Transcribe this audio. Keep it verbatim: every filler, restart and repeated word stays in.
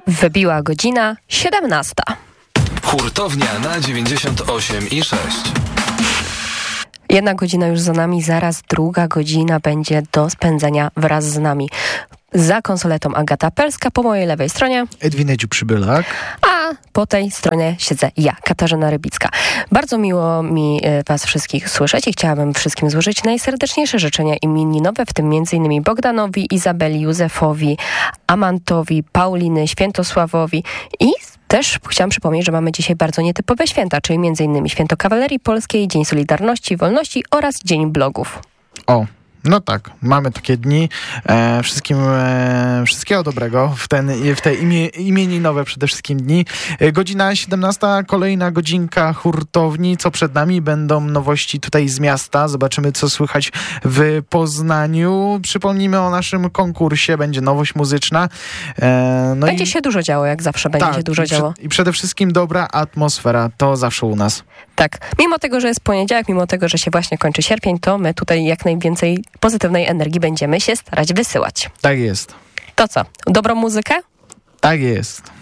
Wybiła godzina siedemnasta. Hurtownia na dziewięćdziesiąt osiem i sześć. Jedna godzina już za nami, zaraz druga godzina będzie do spędzenia wraz z nami. Za konsoletą Agata Pelska, po mojej lewej stronie Edwin Edziu-Przybylak, a po tej stronie siedzę ja, Katarzyna Rybicka. Bardzo miło mi was wszystkich słyszeć i chciałabym wszystkim złożyć najserdeczniejsze życzenia imieninowe, w tym m.in. Bogdanowi, Izabeli, Józefowi, Amantowi, Pauliny, Świętosławowi i też chciałam przypomnieć, że mamy dzisiaj bardzo nietypowe święta, czyli m.in. Święto Kawalerii Polskiej, Dzień Solidarności, Wolności oraz Dzień Blogów. O, no tak, mamy takie dni. E, wszystkim e, wszystkiego dobrego w, ten, w te imie, imieninowe przede wszystkim dni. E, godzina siedemnasta, kolejna godzinka hurtowni. Co przed nami? Będą nowości tutaj z miasta. Zobaczymy, co słychać w Poznaniu. Przypomnijmy o naszym konkursie. Będzie nowość muzyczna. E, no będzie i, się dużo działo, jak zawsze będzie tak, się dużo i działo. Prze- I przede wszystkim dobra atmosfera. To zawsze u nas. Tak. Mimo tego, że jest poniedziałek, mimo tego, że się właśnie kończy sierpień, to my tutaj jak najwięcej pozytywnej energii będziemy się starać wysyłać. Tak jest. To co? Dobrą muzykę? Tak jest.